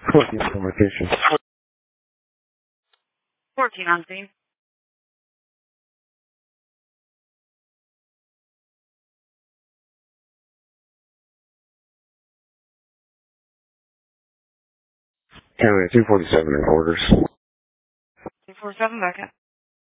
14 communication. 14 on scene. County 247 in orders. 247 back up.